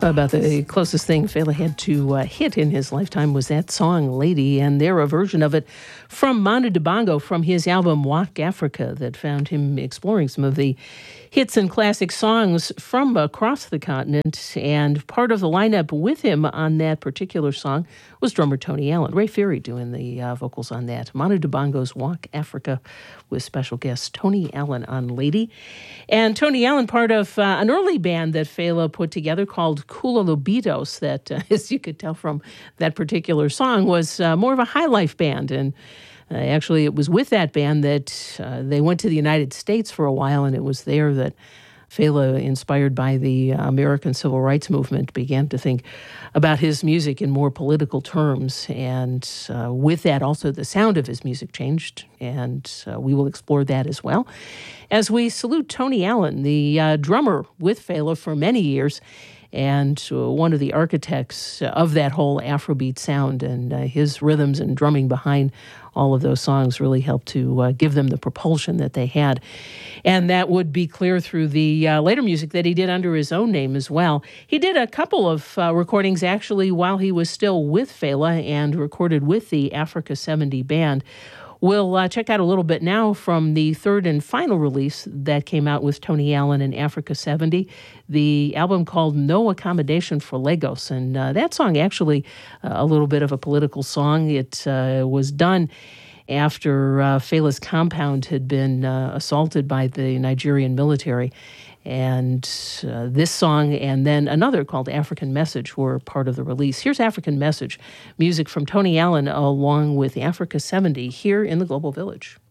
About the closest thing Fela had to hit in his lifetime was that song, Lady, and they're a version of it from Manu Dibango from his album Walk Africa that found him exploring some of the hits and classic songs from across the continent. And part of the lineup with him on that particular song was drummer Tony Allen. Ray Ferry doing the vocals on that. Manu Dibango's Walk Africa with special guest Tony Allen on Lady. And Tony Allen, part of an early band that Fela put together called Kula Lobitos that, as you could tell from that particular song, was more of a high life band. And actually, it was with that band that they went to the United States for a while, and it was there that Fela, inspired by the American Civil Rights Movement, began to think about his music in more political terms. And with that, also the sound of his music changed, and we will explore that as well. As we salute Tony Allen, the drummer with Fela for many years, and one of the architects of that whole Afrobeat sound, and his rhythms and drumming behind all of those songs really helped to give them the propulsion that they had. And that would be clear through the later music that he did under his own name as well. He did a couple of recordings actually while he was still with Fela and recorded with the Africa 70 band. We'll check out a little bit now from the third and final release that came out with Tony Allen and Africa 70, the album called No Accommodation for Lagos. And that song actually a little bit of a political song. It was done after Fela's compound had been assaulted by the Nigerian military. And this song and then another called African Message were part of the release. Here's African Message, music from Tony Allen along with Africa 70 here in the Global Village.